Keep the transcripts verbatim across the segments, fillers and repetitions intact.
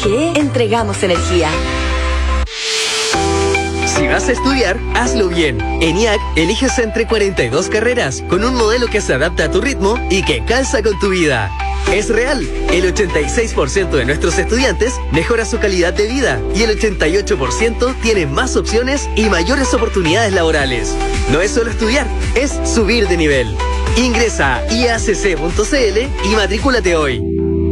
¿Qué? Entregamos energía. Si vas a estudiar, hazlo bien. En I A C eliges entre cuarenta y dos carreras con un modelo que se adapta a tu ritmo y que calza con tu vida. Es real, el ochenta y seis por ciento de nuestros estudiantes mejora su calidad de vida y el ochenta y ocho por ciento tiene más opciones y mayores oportunidades laborales. No es solo estudiar, es subir de nivel. Ingresa a i a c c punto c l y matrículate hoy.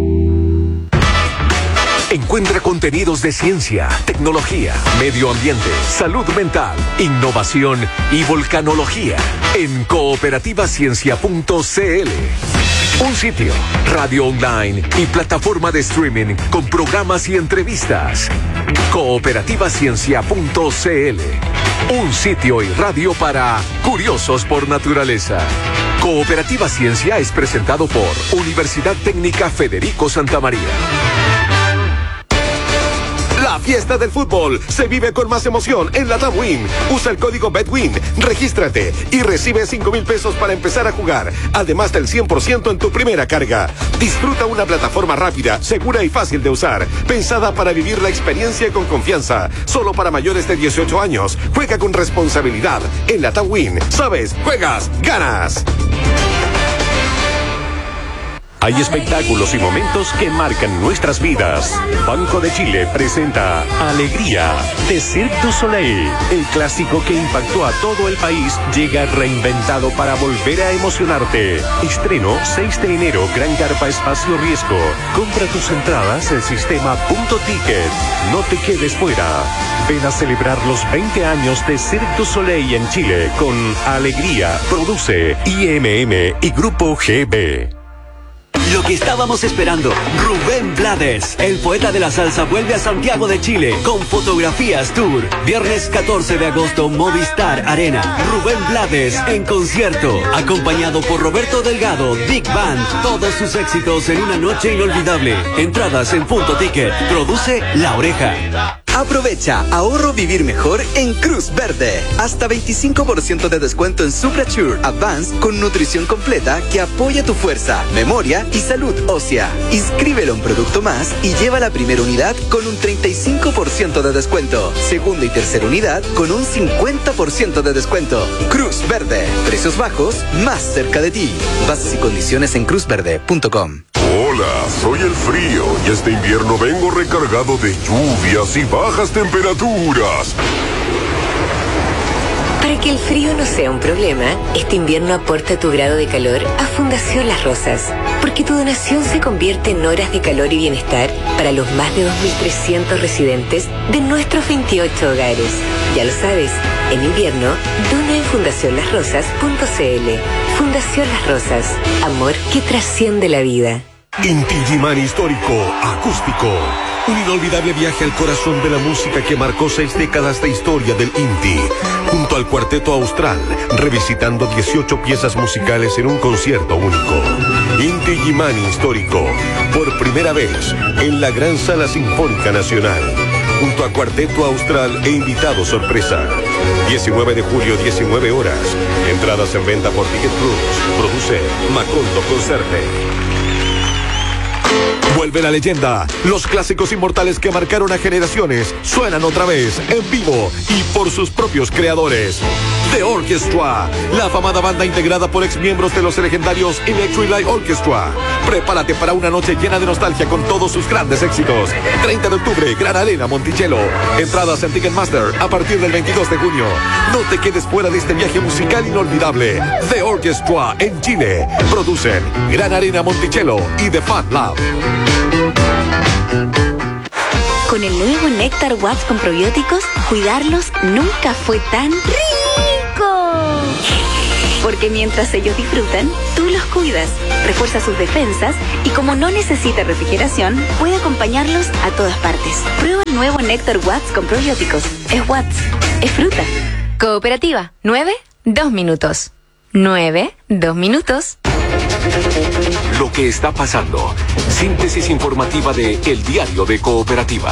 Encuentra contenidos de ciencia, tecnología, medio ambiente, salud mental, innovación y volcanología en cooperativa ciencia punto c l. Un sitio, radio online y plataforma de streaming con programas y entrevistas. cooperativa ciencia punto c l. Un sitio y radio para curiosos por naturaleza. Cooperativa Ciencia es presentado por Universidad Técnica Federico Santa María. La fiesta del fútbol se vive con más emoción en la TAMWIN. Usa el código BETWIN, regístrate y recibe cinco mil pesos para empezar a jugar, además del cien por ciento en tu primera carga. Disfruta una plataforma rápida, segura y fácil de usar, pensada para vivir la experiencia con confianza. Solo para mayores de dieciocho años. Juega con responsabilidad. En la TAMWIN, sabes, juegas, ganas. Hay espectáculos y momentos que marcan nuestras vidas. Banco de Chile presenta Alegría de Cirque du Soleil. El clásico que impactó a todo el país llega reinventado para volver a emocionarte. Estreno seis de enero, Gran Carpa Espacio Riesgo. Compra tus entradas en sistema punto ticket. No te quedes fuera. Ven a celebrar los veinte años de Cirque du Soleil en Chile con Alegría. Produce I M M y Grupo G B. Lo que estábamos esperando, Rubén Blades, el poeta de la salsa, vuelve a Santiago de Chile con Fotografías Tour. Viernes catorce de agosto, Movistar Arena. Rubén Blades en concierto, acompañado por Roberto Delgado, Big Band. Todos sus éxitos en una noche inolvidable. Entradas en Punto Ticket. Produce La Oreja. Aprovecha Ahorro Vivir Mejor en Cruz Verde. Hasta veinticinco por ciento de descuento en Supracure Advance con nutrición completa que apoya tu fuerza, memoria y salud ósea. Inscríbelo en Producto Más y lleva la primera unidad con un treinta y cinco por ciento de descuento. Segunda y tercera unidad con un cincuenta por ciento de descuento. Cruz Verde. Precios bajos más cerca de ti. Bases y condiciones en cruz verde punto com. Hola, soy el frío y este invierno vengo recargado de lluvias y bajas temperaturas. Para que el frío no sea un problema, este invierno aporta tu grado de calor a Fundación Las Rosas, porque tu donación se convierte en horas de calor y bienestar para los más de dos mil trescientos residentes de nuestros veintiocho hogares. Ya lo sabes, en invierno, dona en fundación las rosas punto c l. Fundación Las Rosas, amor que trasciende la vida. Inti Illimani Histórico Acústico. Un inolvidable viaje al corazón de la música que marcó seis décadas de historia del Inti. Junto al Cuarteto Austral, revisitando dieciocho piezas musicales en un concierto único. Inti Illimani Histórico, por primera vez en la Gran Sala Sinfónica Nacional. Junto a Cuarteto Austral e invitado sorpresa. diecinueve de julio, diecinueve horas. Entradas en venta por Ticket Plus. Produce Macondo Concerte. Vuelve la leyenda. Los clásicos inmortales que marcaron a generaciones suenan otra vez en vivo y por sus propios creadores. The Orchestra, la afamada banda integrada por exmiembros de los legendarios Electric Light Orchestra. Prepárate para una noche llena de nostalgia con todos sus grandes éxitos. treinta de octubre, Gran Arena, Monticello. Entradas en Ticketmaster a partir del veintidós de junio. No te quedes fuera de este viaje musical inolvidable. The Orchestra en Chile. Producen Gran Arena, Monticello y The Fat Lab. Con el nuevo Néctar Watts con probióticos, cuidarlos nunca fue tan rico. Porque mientras ellos disfrutan, tú los cuidas, refuerza sus defensas y como no necesita refrigeración, puede acompañarlos a todas partes. Prueba el nuevo Néctar Watts con probióticos. Es Watts, es fruta. Cooperativa, nueve, dos minutos. nueve, dos minutos. Lo que está pasando. Síntesis informativa de El Diario de Cooperativa.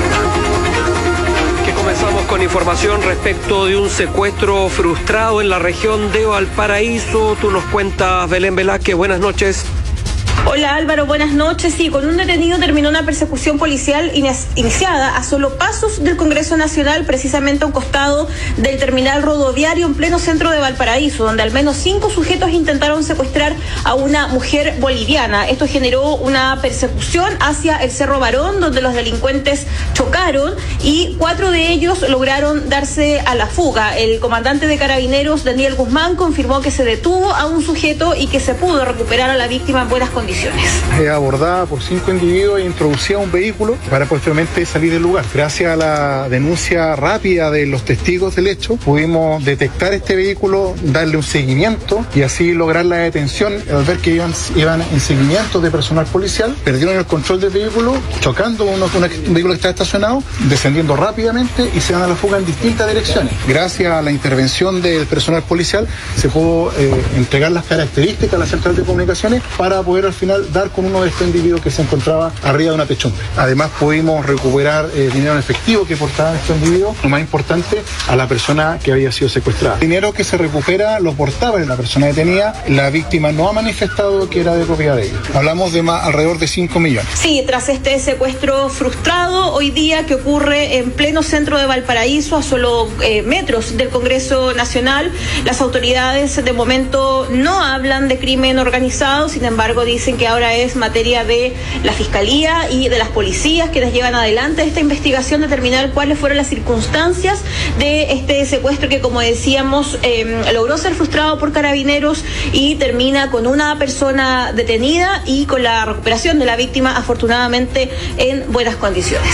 Que comenzamos con información respecto de un secuestro frustrado en la región de Valparaíso. Tú nos cuentas, Belén Velázquez. Buenas noches. Hola Álvaro, buenas noches. Sí, con un detenido terminó una persecución policial iniciada a solo pasos del Congreso Nacional, precisamente a un costado del terminal rodoviario en pleno centro de Valparaíso, donde al menos cinco sujetos intentaron secuestrar a una mujer boliviana. Esto generó una persecución hacia el Cerro Barón, donde los delincuentes chocaron y cuatro de ellos lograron darse a la fuga. El comandante de Carabineros, Daniel Guzmán, confirmó que se detuvo a un sujeto y que se pudo recuperar a la víctima en buenas condiciones. Abordada por cinco individuos e introducida a un vehículo para posteriormente salir del lugar. Gracias a la denuncia rápida de los testigos del hecho, pudimos detectar este vehículo, darle un seguimiento y así lograr la detención. Al ver que iban, iban en seguimiento de personal policial, perdieron el control del vehículo, chocando uno, un vehículo que está estacionado, descendiendo rápidamente y se dan a la fuga en distintas direcciones. Gracias a la intervención del personal policial se pudo eh, entregar las características a la central de comunicaciones para poder al final dar con uno de estos individuos que se encontraba arriba de una techumbre. Además pudimos recuperar eh, dinero en efectivo que portaban estos individuos, lo más importante, a la persona que había sido secuestrada. El dinero que se recupera lo portaba la persona detenida, la víctima no ha manifestado que era de propiedad de ella. Hablamos de más, alrededor de cinco millones. Sí, tras este secuestro frustrado hoy día que ocurre en pleno centro de Valparaíso, a solo eh, metros del Congreso Nacional, las autoridades de momento no hablan de crimen organizado, sin embargo dicen que ahora es materia de la Fiscalía y de las policías quienes llevan adelante esta investigación, determinar cuáles fueron las circunstancias de este secuestro que, como decíamos, eh, logró ser frustrado por Carabineros y termina con una persona detenida y con la recuperación de la víctima afortunadamente en buenas condiciones.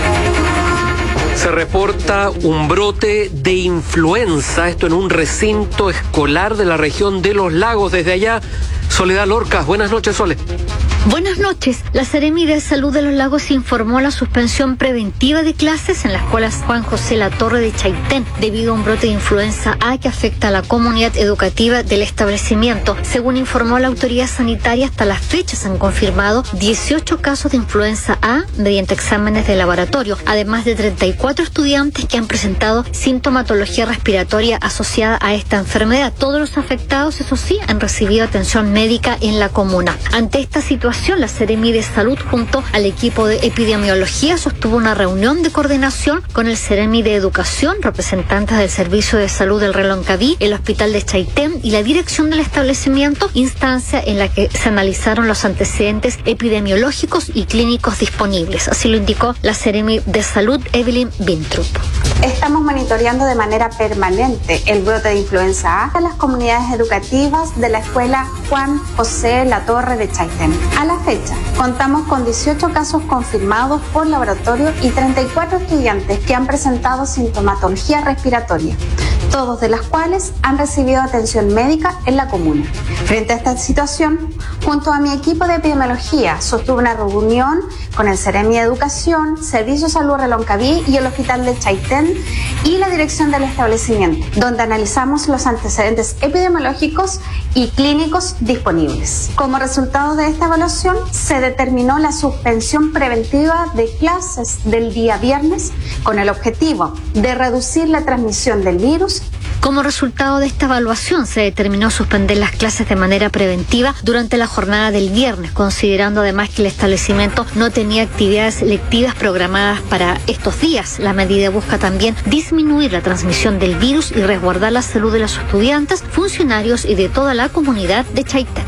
Se reporta un brote de influenza, esto en un recinto escolar de la región de Los Lagos. Desde allá, Soledad Lorca. Buenas noches, Sole. Buenas noches. La Seremi de Salud de Los Lagos informó la suspensión preventiva de clases en las escuelas Juan José Latorre de Chaitén debido a un brote de influenza A que afecta a la comunidad educativa del establecimiento. Según informó la autoridad sanitaria, hasta la fecha se han confirmado dieciocho casos de influenza A mediante exámenes de laboratorio, además de treinta y cuatro estudiantes que han presentado sintomatología respiratoria asociada a esta enfermedad. Todos los afectados, eso sí, han recibido atención médica en la comuna. Ante esta situación, la Seremi de Salud junto al equipo de epidemiología sostuvo una reunión de coordinación con el Seremi de Educación, representantes del Servicio de Salud del Reloncaví, el Hospital de Chaitén y la dirección del establecimiento, instancia en la que se analizaron los antecedentes epidemiológicos y clínicos disponibles. Así lo indicó la Seremi de Salud, Evelyn Bintrup. Estamos monitoreando de manera permanente el brote de influenza A en las comunidades educativas de la escuela Juan José Latorre de Chaitén. A la fecha, contamos con dieciocho casos confirmados por laboratorio y treinta y cuatro estudiantes que han presentado sintomatología respiratoria, todos de las cuales han recibido atención médica en la comuna. Frente a esta situación, junto a mi equipo de epidemiología, sostuve una reunión con el Seremi de Educación, Servicio de Salud Reloncaví y el Hospital de Chaitén y la dirección del establecimiento, donde analizamos los antecedentes epidemiológicos y clínicos disponibles. Como resultado de esta evaluación, se determinó la suspensión preventiva de clases del día viernes con el objetivo de reducir la transmisión del virus. Como resultado de esta evaluación, se determinó suspender las clases de manera preventiva durante la jornada del viernes, considerando además que el establecimiento no tenía actividades lectivas programadas para estos días. La medida busca también disminuir la transmisión del virus y resguardar la salud de los estudiantes, funcionarios y de toda la comunidad de Chaitén.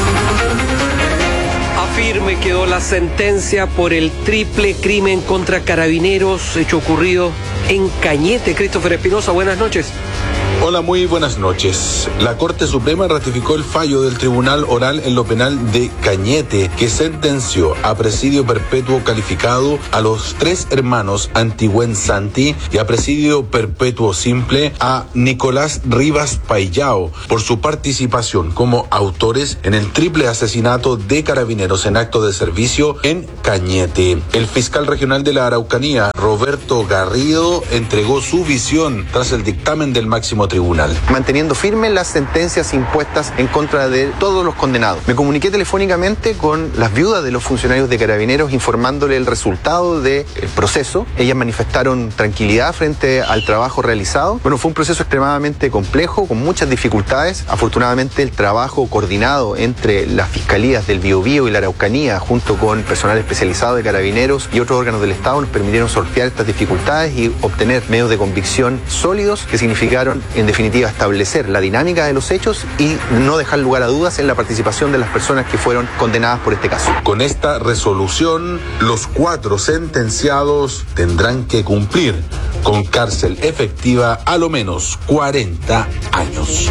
Firme quedó la sentencia por el triple crimen contra Carabineros, hecho ocurrido en Cañete. Christopher Espinosa, buenas noches. Hola, muy buenas noches. La Corte Suprema ratificó el fallo del Tribunal Oral en lo Penal de Cañete, que sentenció a presidio perpetuo calificado a los tres hermanos Antigüen Santi y a presidio perpetuo simple a Nicolás Rivas Payao por su participación como autores en el triple asesinato de Carabineros en acto de servicio en Cañete. El fiscal regional de la Araucanía, Roberto Garrido, entregó su visión tras el dictamen del máximo tribunal tribunal. Manteniendo firmes las sentencias impuestas en contra de todos los condenados. Me comuniqué telefónicamente con las viudas de los funcionarios de Carabineros informándole el resultado del proceso. Ellas manifestaron tranquilidad frente al trabajo realizado. Bueno, fue un proceso extremadamente complejo, con muchas dificultades. Afortunadamente, el trabajo coordinado entre las fiscalías del Biobío y la Araucanía, junto con personal especializado de Carabineros y otros órganos del Estado, nos permitieron sortear estas dificultades y obtener medios de convicción sólidos que significaron, en definitiva, establecer la dinámica de los hechos y no dejar lugar a dudas en la participación de las personas que fueron condenadas por este caso. Con esta resolución, los cuatro sentenciados tendrán que cumplir con cárcel efectiva a lo menos cuarenta años.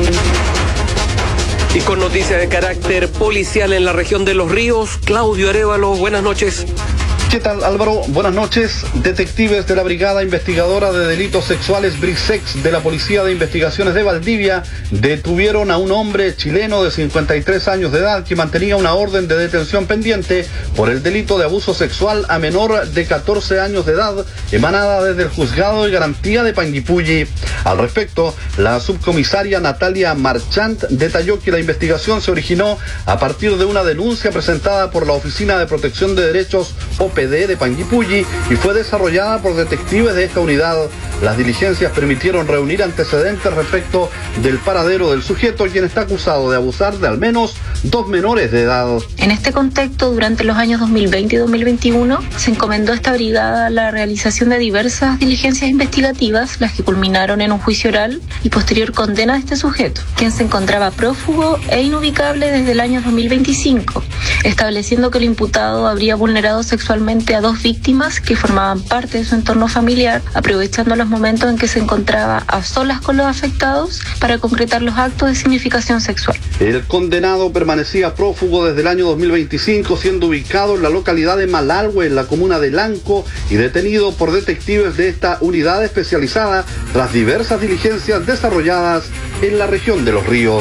Y con noticias de carácter policial en la región de Los Ríos, Claudio Arévalo, buenas noches. ¿Qué tal, Álvaro? Buenas noches. Detectives de la Brigada Investigadora de Delitos Sexuales BRISEX de la Policía de Investigaciones de Valdivia detuvieron a un hombre chileno de cincuenta y tres años de edad que mantenía una orden de detención pendiente por el delito de abuso sexual a menor de catorce años de edad emanada desde el Juzgado de Garantía de Panguipulli. Al respecto, la subcomisaria Natalia Marchant detalló que la investigación se originó a partir de una denuncia presentada por la Oficina de Protección de Derechos O P D de Panguipulli y fue desarrollada por detectives de esta unidad. Las diligencias permitieron reunir antecedentes respecto del paradero del sujeto, quien está acusado de abusar de al menos dos menores de edad. En este contexto, durante los años dos mil veinte y dos mil veintiuno, se encomendó a esta brigada la realización de diversas diligencias investigativas, las que culminaron en un juicio oral y posterior condena de este sujeto, quien se encontraba prófugo e inubicable desde el año dos mil veinticinco, estableciendo que el imputado habría vulnerado sexualmente a dos víctimas que formaban parte de su entorno familiar, aprovechando los momentos en que se encontraba a solas con los afectados para concretar los actos de significación sexual. El condenado permanecía prófugo desde el año dos mil veinticinco, siendo ubicado en la localidad de Malalhue, en la comuna de Lanco, y detenido por detectives de esta unidad especializada tras diversas diligencias desarrolladas en la región de Los Ríos.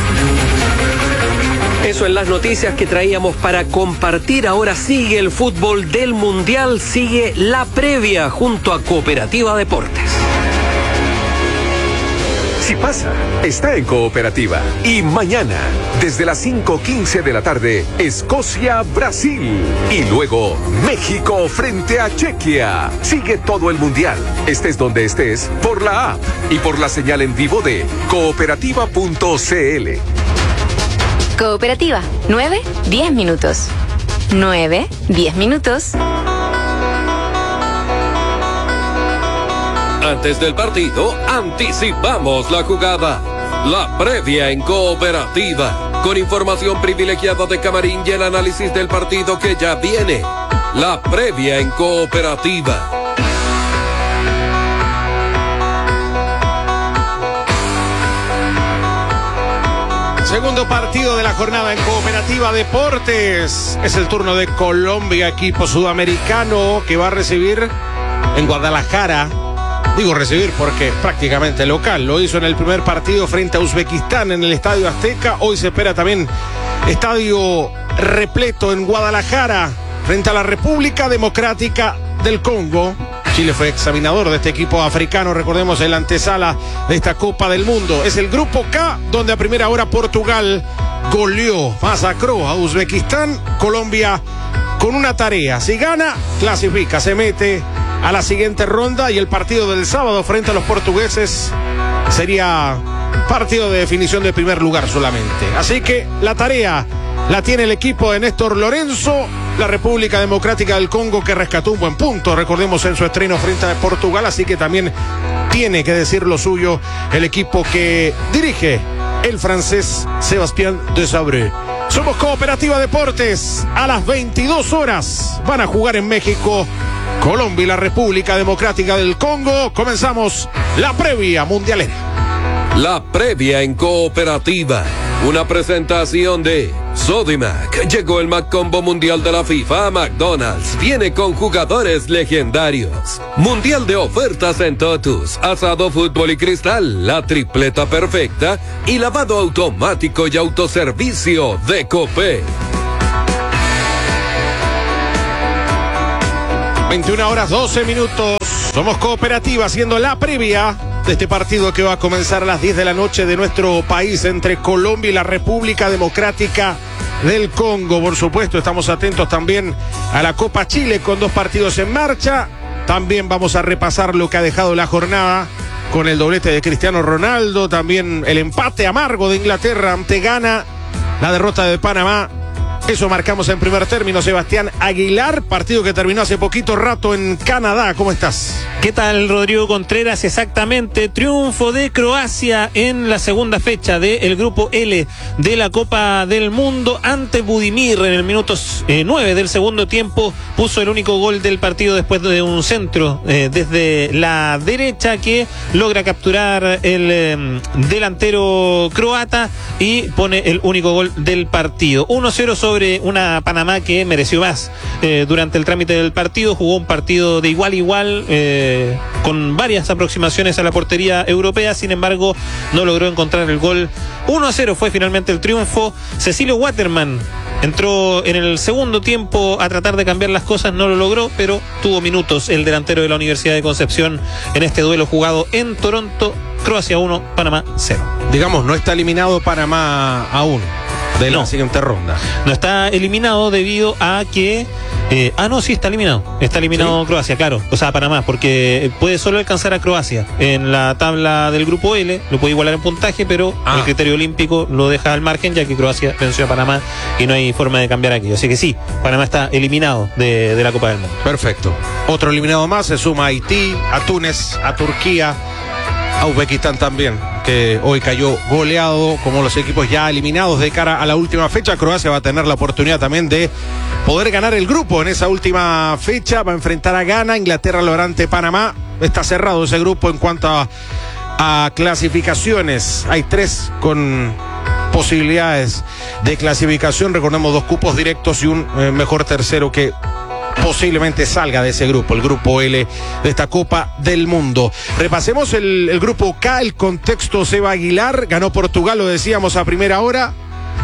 Eso en las noticias que traíamos para compartir. Ahora sigue el fútbol del Mundial, sigue la previa junto a Cooperativa Deportes. Si pasa, está en Cooperativa. Y mañana, desde las cinco quince de la tarde, Escocia-Brasil. Y luego, México frente a Chequia. Sigue todo el Mundial, estés donde estés, por la app y por la señal en vivo de cooperativa punto c l. Cooperativa, nueve, diez minutos. nueve, diez minutos. Antes del partido, anticipamos la jugada. La previa en Cooperativa. Con información privilegiada de Camarín y el análisis del partido que ya viene. La previa en Cooperativa. Segundo partido de la jornada en Cooperativa Deportes. Es el turno de Colombia, equipo sudamericano que va a recibir en Guadalajara. Digo recibir porque es prácticamente local. Lo hizo en el primer partido frente a Uzbekistán en el Estadio Azteca. Hoy se espera también estadio repleto en Guadalajara frente a la República Democrática del Congo. Chile fue examinador de este equipo africano, recordemos, en la antesala de esta Copa del Mundo. Es el grupo K, donde a primera hora Portugal goleó, masacró a Uzbekistán. Colombia con una tarea: si gana, clasifica, se mete a la siguiente ronda, y el partido del sábado frente a los portugueses sería partido de definición de primer lugar solamente. Así que la tarea la tiene el equipo de Néstor Lorenzo. La República Democrática del Congo, que rescató un buen punto, recordemos, en su estreno frente a Portugal, así que también tiene que decir lo suyo el equipo que dirige el francés Sébastien Desabre. Somos Cooperativa Deportes. A las veintidós horas van a jugar en México Colombia y la República Democrática del Congo. Comenzamos la previa mundialera. La previa en Cooperativa. Una presentación de Sodimac. Llegó el Mac Combo Mundial de la FIFA a McDonald's. Viene con jugadores legendarios. Mundial de ofertas en Totus. Asado, fútbol y cristal. La tripleta perfecta. Y lavado automático y autoservicio de Copé. veintiuna horas doce minutos. Somos Cooperativa haciendo la previa de este partido que va a comenzar a las diez de la noche de nuestro país entre Colombia y la República Democrática del Congo. Por supuesto, estamos atentos también a la Copa Chile con dos partidos en marcha. También vamos a repasar lo que ha dejado la jornada con el doblete de Cristiano Ronaldo, también el empate amargo de Inglaterra ante Ghana, la derrota de Panamá. Eso marcamos en primer término. Sebastián Aguilar, partido que terminó hace poquito rato en Canadá. ¿Cómo estás? ¿Qué tal, Rodrigo Contreras? Exactamente, triunfo de Croacia en la segunda fecha del Grupo L de la Copa del Mundo ante Budimir. En el minuto eh, nueve del segundo tiempo puso el único gol del partido después de un centro eh, desde la derecha que logra capturar el eh, delantero croata y pone el único gol del partido. uno cero sobre sobre una Panamá que mereció más eh, durante el trámite del partido. Jugó un partido de igual a igual eh, con varias aproximaciones a la portería europea, sin embargo no logró encontrar el gol. uno a cero fue finalmente el triunfo. Cecilio Waterman entró en el segundo tiempo a tratar de cambiar las cosas, no lo logró, pero tuvo minutos el delantero de la Universidad de Concepción en este duelo jugado en Toronto. Croacia uno, Panamá cero. Digamos, no está eliminado Panamá aún de la no. siguiente ronda. No está eliminado debido a que... Eh, ah, no, sí, está eliminado. Está eliminado ¿Sí? Croacia, claro. O sea, Panamá, porque puede solo alcanzar a Croacia en la tabla del Grupo L. Lo puede igualar en puntaje, pero ah. el criterio olímpico lo deja al margen, ya que Croacia venció a Panamá y no hay forma de cambiar aquello. Así que sí, Panamá está eliminado de, de la Copa del Mundo. Perfecto. Otro eliminado más se suma a Haití, a Túnez, a Turquía, a Uzbekistán también, que hoy cayó goleado, como los equipos ya eliminados de cara a la última fecha. Croacia va a tener la oportunidad también de poder ganar el grupo en esa última fecha. Va a enfrentar a Ghana, Inglaterra lo hará ante Panamá. Está cerrado ese grupo en cuanto a, a clasificaciones. Hay tres con posibilidades de clasificación. Recordemos, dos cupos directos y un eh, mejor tercero que posiblemente salga de ese grupo, el Grupo L de esta Copa del Mundo. Repasemos el, el Grupo K, el contexto. Seba Aguilar, ganó Portugal, lo decíamos a primera hora,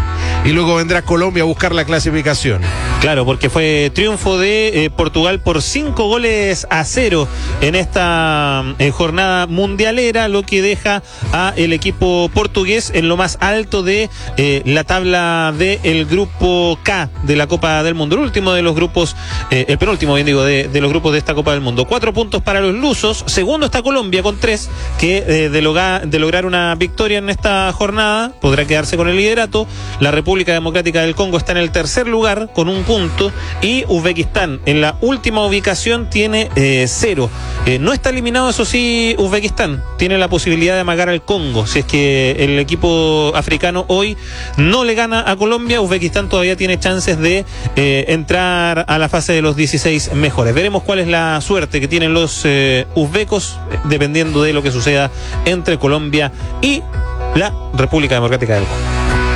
y luego vendrá Colombia a buscar la clasificación. Claro, porque fue triunfo de eh, Portugal por cinco goles a cero en esta eh, jornada mundialera, lo que deja a el equipo portugués en lo más alto de eh, la tabla del Grupo K de la Copa del Mundo, el último de los grupos, eh, el penúltimo, bien digo, de, de los grupos de esta Copa del Mundo. Cuatro puntos para los lusos. Segundo está Colombia con tres, que eh, de, loga, de lograr una victoria en esta jornada podrá quedarse con el liderato. La República Democrática del Congo está en el tercer lugar con un punto, y Uzbekistán en la última ubicación tiene eh, cero. Eh, no está eliminado, eso sí, Uzbekistán tiene la posibilidad de amagar al Congo. Si es que el equipo africano hoy no le gana a Colombia, Uzbekistán todavía tiene chances de eh, entrar a la fase de los dieciséis mejores. Veremos cuál es la suerte que tienen los eh, uzbecos, eh, dependiendo de lo que suceda entre Colombia y la República Democrática del Congo.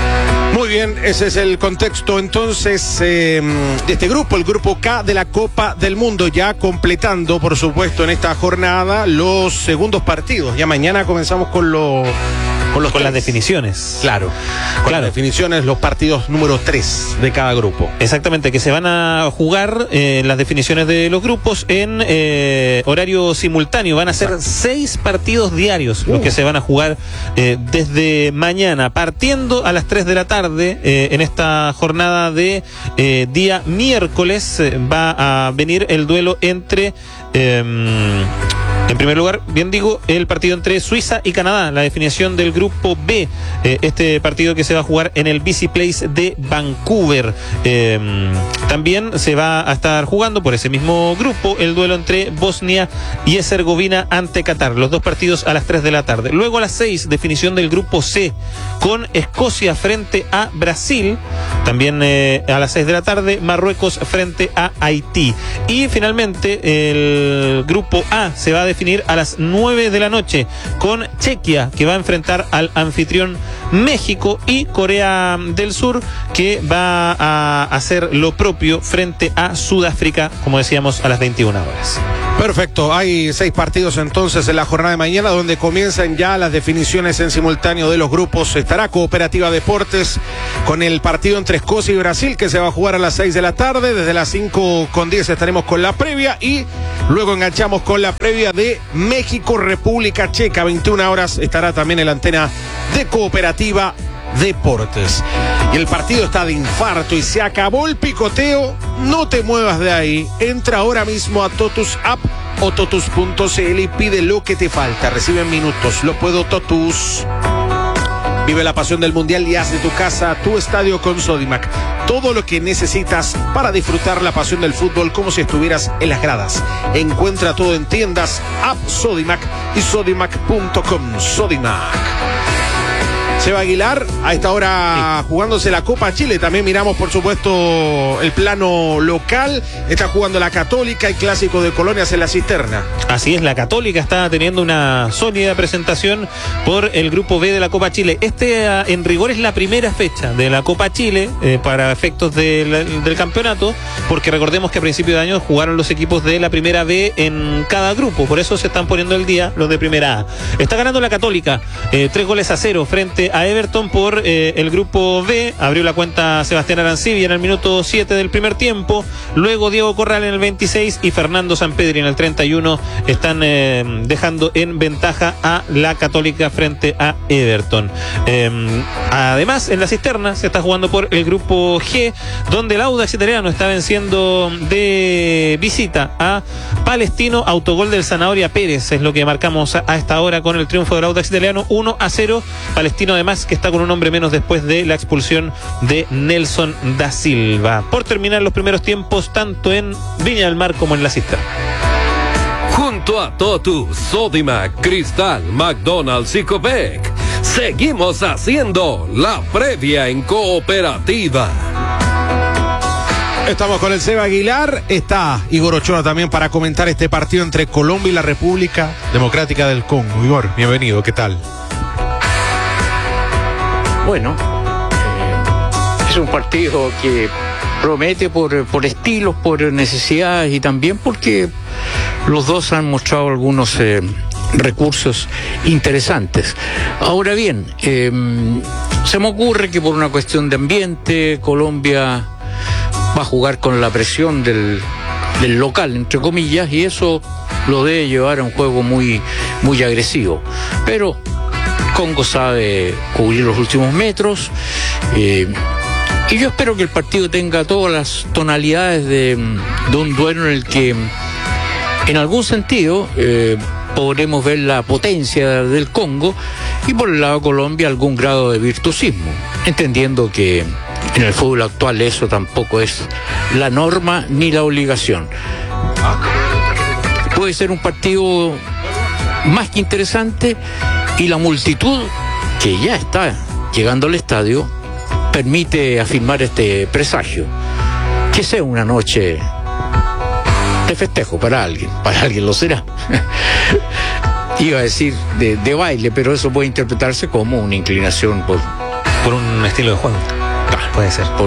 Muy bien, ese es el contexto entonces eh, de este grupo, el Grupo K de la Copa del Mundo, ya completando, por supuesto, en esta jornada los segundos partidos. Ya mañana comenzamos con los... Con, los con las definiciones. Claro, con claro. las definiciones, los partidos número tres de cada grupo. Exactamente, que se van a jugar eh, las definiciones de los grupos en eh, horario simultáneo. Van a ser Exacto. seis partidos diarios uh. los que se van a jugar eh, desde mañana, partiendo a las tres de la tarde eh, en esta jornada de eh, día miércoles. Eh, va a venir el duelo entre... Eh, En primer lugar, bien digo, el partido entre Suiza y Canadá, la definición del Grupo B, eh, este partido que se va a jugar en el B C Place de Vancouver. Eh, también se va a estar jugando por ese mismo grupo el duelo entre Bosnia y Herzegovina ante Qatar, los dos partidos a las tres de la tarde. Luego a las seis, definición del Grupo C, con Escocia frente a Brasil, también eh, a las seis de la tarde, Marruecos frente a Haití. Y finalmente el Grupo A se va a definir a las nueve de la noche con Chequia, que va a enfrentar al anfitrión México, y Corea del Sur, que va a hacer lo propio frente a Sudáfrica, como decíamos, a las veintiuna horas. Perfecto, hay seis partidos entonces en la jornada de mañana donde comienzan ya las definiciones en simultáneo de los grupos. Estará Cooperativa Deportes con el partido entre Escocia y Brasil que se va a jugar a las seis de la tarde. Desde las cinco con diez estaremos con la previa y luego enganchamos con la previa de México, República Checa. veintiuna horas estará también en la antena de Cooperativa Deportes. Y el partido está de infarto y se acabó el picoteo. No te muevas de ahí. Entra ahora mismo a Totus App o totus punto c l y pide lo que te falta. Recibe minutos. Lo puedo Totus. Vive la pasión del Mundial y haz de tu casa tu estadio con Sodimac. Todo lo que necesitas para disfrutar la pasión del fútbol como si estuvieras en las gradas. Encuentra todo en tiendas, App Sodimac y sodimac punto com. Sodimac. Seba Aguilar, a esta hora sí, jugándose la Copa Chile. También miramos, por supuesto, el plano local. Está jugando la Católica y Clásico de Colonias en la Cisterna. Así es, la Católica está teniendo una sólida presentación por el Grupo B de la Copa Chile. Este, en rigor, es la primera fecha de la Copa Chile eh, para efectos del, del campeonato, porque recordemos que a principio de año jugaron los equipos de la Primera B en cada grupo. Por eso se están poniendo el día los de Primera A. Está ganando la Católica, eh, tres goles a cero frente a Everton por eh, el Grupo B. Abrió la cuenta Sebastián Arancibia en el minuto siete del primer tiempo. Luego Diego Corral en el veintiséis y Fernando Sampedri en el treinta y uno están eh, dejando en ventaja a la Católica frente a Everton. Eh, además, en la Cisterna se está jugando por el Grupo G, donde el Audax Italiano está venciendo de visita a Palestino. Autogol del Zanahoria Pérez es lo que marcamos a, a esta hora con el triunfo del Audax Italiano, uno a cero. Palestino además que está con un hombre menos después de la expulsión de Nelson da Silva. Por terminar los primeros tiempos tanto en Viña del Mar como en la Cisterna. Junto a Totus, Sodimac, Cristal, McDonald's y Copec, seguimos haciendo la previa en Cooperativa. Estamos con el Seba Aguilar. Está Igor Ochoa también para comentar este partido entre Colombia y la República Democrática del Congo. Igor, bienvenido, ¿qué tal? Bueno, eh, es un partido que promete por, por estilos, por necesidades y también porque los dos han mostrado algunos eh, recursos interesantes. Ahora bien, eh, se me ocurre que por una cuestión de ambiente, Colombia va a jugar con la presión del, del local, entre comillas, y eso lo debe llevar a un juego muy, muy agresivo. Pero Congo sabe cubrir los últimos metros eh, y yo espero que el partido tenga todas las tonalidades de, de un duelo en el que en algún sentido eh, podremos ver la potencia del Congo y por el lado de Colombia algún grado de virtuosismo, entendiendo que en el fútbol actual eso tampoco es la norma ni la obligación. Puede ser un partido más que interesante y la multitud que ya está llegando al estadio permite afirmar este presagio. Que sea una noche de festejo para alguien, para alguien lo será. Iba a decir de, de baile, pero eso puede interpretarse como una inclinación por, por un estilo de juego. Ah, puede ser. Por,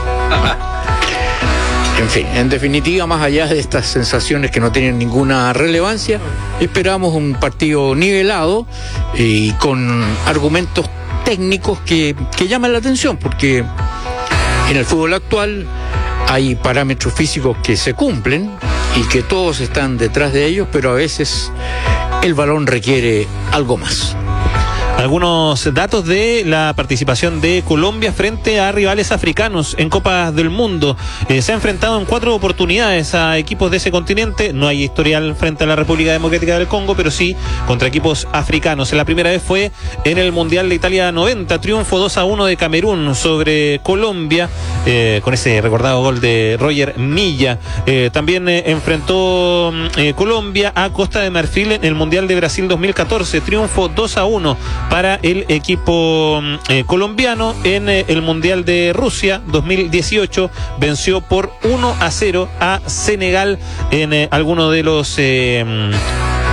En fin, en definitiva, más allá de estas sensaciones que no tienen ninguna relevancia, esperamos un partido nivelado y con argumentos técnicos que, que llaman la atención, porque en el fútbol actual hay parámetros físicos que se cumplen y que todos están detrás de ellos, pero a veces el balón requiere algo más. Algunos datos de la participación de Colombia frente a rivales africanos en Copas del Mundo. Eh, se ha enfrentado en cuatro oportunidades a equipos de ese continente. No hay historial frente a la República Democrática del Congo, pero sí contra equipos africanos. La primera vez fue en el Mundial de Italia noventa, triunfo dos a uno de Camerún sobre Colombia, eh, con ese recordado gol de Roger Milla. Eh, también eh, enfrentó eh, Colombia a Costa de Marfil en el Mundial de Brasil dos mil catorce, triunfo dos a uno para el equipo eh, colombiano. En eh, el Mundial de Rusia dos mil dieciocho venció por uno a cero a Senegal en eh, alguno de los eh,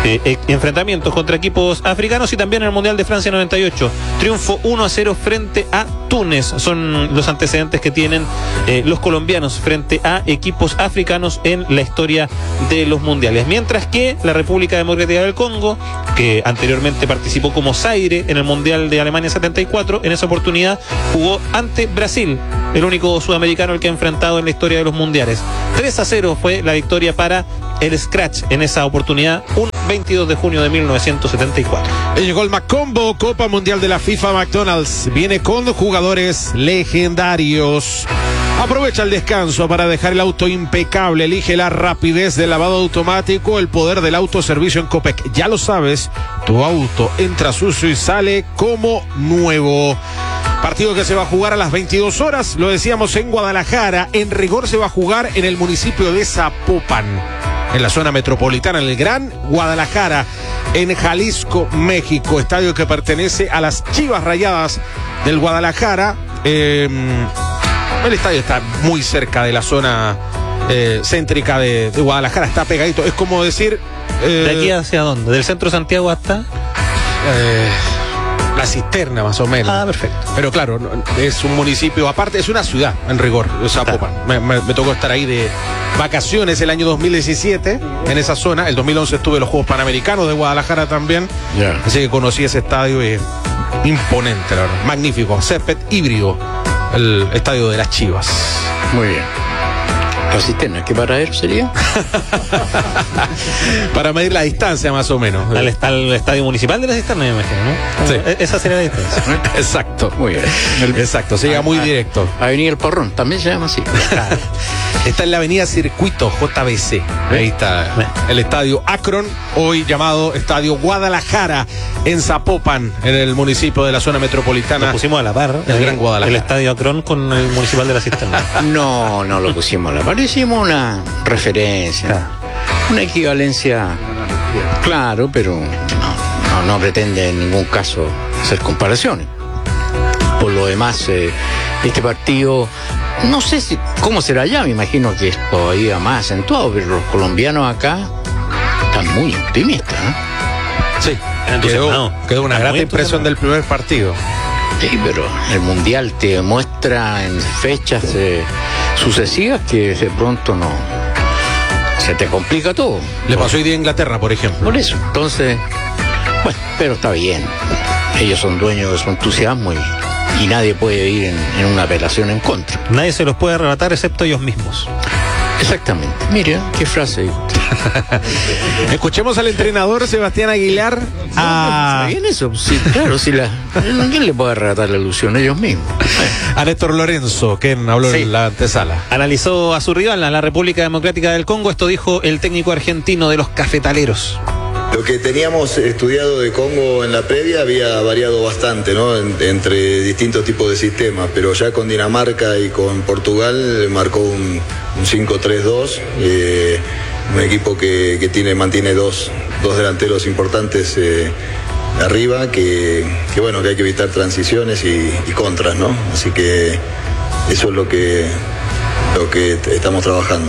eh, eh, enfrentamientos contra equipos africanos y también en el Mundial de Francia noventa y ocho. Triunfo uno a cero frente a Túnez. Son los antecedentes que tienen eh, los colombianos frente a equipos africanos en la historia de los mundiales. Mientras que la República Democrática del Congo, que anteriormente participó como Zaire en el Mundial de Alemania setenta y cuatro, en esa oportunidad jugó ante Brasil, el único sudamericano el que ha enfrentado en la historia de los mundiales. tres a cero fue la victoria para el Scratch en esa oportunidad, un veintidós de junio de mil novecientos setenta y cuatro. Llegó el Macombo, Copa Mundial de la FIFA McDonald's. Viene con jugadores legendarios. Aprovecha el descanso para dejar el auto impecable. Elige la rapidez del lavado automático, el poder del autoservicio en Copec. Ya lo sabes, tu auto entra sucio y sale como nuevo. Partido que se va a jugar a las veintidós horas, lo decíamos, en Guadalajara. En rigor se va a jugar en el municipio de Zapopan, en la zona metropolitana, en el Gran Guadalajara, en Jalisco, México. Estadio que pertenece a las Chivas Rayadas del Guadalajara. Eh, el estadio está muy cerca de la zona eh, céntrica de, de Guadalajara, está pegadito. Es como decir... Eh, ¿De aquí hacia dónde? ¿Del centro de Santiago hasta...? Eh, la Cisterna, más o menos. Ah, perfecto. Pero claro, es un municipio aparte, es una ciudad, en rigor, Zapopan. Me, me, me tocó estar ahí de vacaciones el año dos mil diecisiete, en esa zona. El dos mil once estuve en los Juegos Panamericanos de Guadalajara también. Yeah. Así que conocí ese estadio y imponente, la verdad. Magnífico. Césped híbrido, el estadio de las Chivas. Muy bien. ¿La cisterna qué para él sería? Para medir la distancia, más o menos. Al, al estadio municipal de la cisterna, me imagino, ¿no? Sí. Esa sería la distancia. Exacto. Muy bien. El, Exacto, se llega muy directo. Avenida El Porrón, también se llama así. Claro. Está en la avenida Circuito, J B C. Ahí está el estadio Akron, hoy llamado Estadio Guadalajara, en Zapopan, en el municipio de la zona metropolitana. Lo pusimos a la par, el, el Gran Guadalajara. El estadio Akron con el municipal de la cisterna. No, no lo pusimos a la par. Hicimos una referencia, claro. Una equivalencia, claro, pero no, no, no pretende en ningún caso hacer comparaciones. Por lo demás, eh, este partido, no sé si cómo será allá, me imagino que es todavía más acentuado, pero los colombianos acá están muy optimistas, ¿eh? Sí, quedó, quedó una grata impresión del primer partido. Sí, pero el Mundial te demuestra en fechas eh, sucesivas que de pronto no se te complica todo. Le pasó hoy día a Inglaterra, por ejemplo. Por eso, entonces, bueno, pero está bien. Ellos son dueños de su entusiasmo y, y nadie puede ir en, en una apelación en contra. Nadie se los puede arrebatar excepto ellos mismos. Exactamente. Mire, qué frase. Escuchemos al entrenador Sebastián Aguilar. A... ¿Está bien eso? Sí, claro, si la... ¿quién le puede arrebatar la ilusión? Ellos mismos. A Néstor Lorenzo, quien habló sí. en la antesala. Analizó a su rival, a la República Democrática del Congo. Esto dijo el técnico argentino de los cafetaleros. Lo que teníamos estudiado de Congo en la previa había variado bastante, ¿no? En, entre distintos tipos de sistemas, pero ya con Dinamarca y con Portugal marcó un, un cinco tres dos, eh, un equipo que, que tiene, mantiene dos, dos delanteros importantes eh, arriba, que, que bueno, que hay que evitar transiciones y, y contras, ¿no? Así que eso es lo que, lo que estamos trabajando.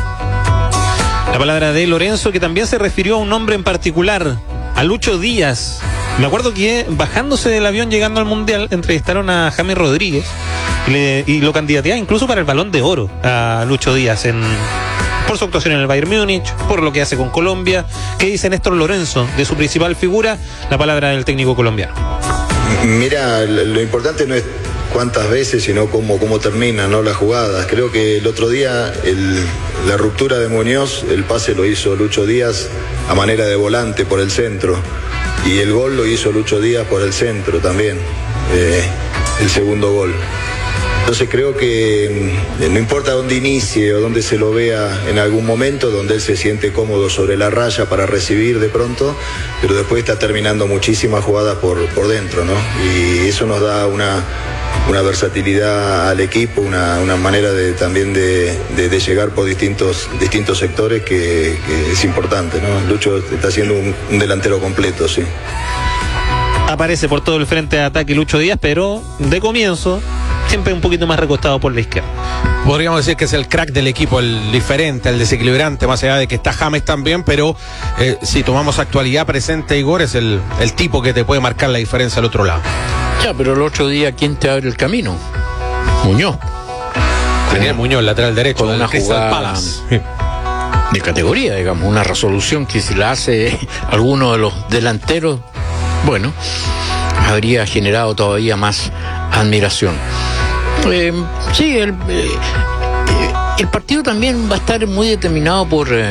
La palabra de Lorenzo, que también se refirió a un nombre en particular, a Lucho Díaz. Me acuerdo que bajándose del avión llegando al Mundial entrevistaron a James Rodríguez y, le, y lo candidateaba incluso para el Balón de Oro a Lucho Díaz en, por su actuación en el Bayern Múnich, por lo que hace con Colombia. ¿Qué dice Néstor Lorenzo de su principal figura? La palabra del técnico colombiano. Mira, lo importante no es cuántas veces, sino cómo, cómo terminan, ¿no?, las jugadas. Creo que el otro día el, la ruptura de Muñoz, el pase lo hizo Lucho Díaz a manera de volante por el centro, y el gol lo hizo Lucho Díaz por el centro también, eh, el segundo gol. Entonces creo que eh, no importa dónde inicie o dónde se lo vea en algún momento, donde él se siente cómodo sobre la raya para recibir de pronto, pero después está terminando muchísimas jugadas por, por dentro, ¿no? Y eso nos da una... una versatilidad al equipo, una, una manera de, también de, de, de llegar por distintos, distintos sectores que, que es importante, ¿no? Lucho está siendo un, un delantero completo, sí. Aparece por todo el frente de ataque Lucho Díaz, pero de comienzo siempre un poquito más recostado por la izquierda. Podríamos decir que es el crack del equipo, el diferente, el desequilibrante, más allá de que está James también, pero eh, si tomamos actualidad presente, Igor, es el, el tipo que te puede marcar la diferencia al otro lado. Ya, pero el otro día, ¿quién te abre el camino? Muñoz. Daniel Muñoz, lateral derecho, con una jugada de categoría, digamos, una resolución que si la hace alguno de los delanteros, bueno, habría generado todavía más admiración. Eh, sí, el, eh, el partido también va a estar muy determinado por eh,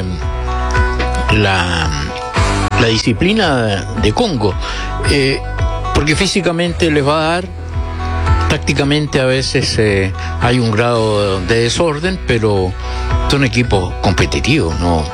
la, la disciplina de Congo, eh, porque físicamente les va a dar, tácticamente a veces eh, hay un grado de desorden, pero son equipos competitivos, ¿no?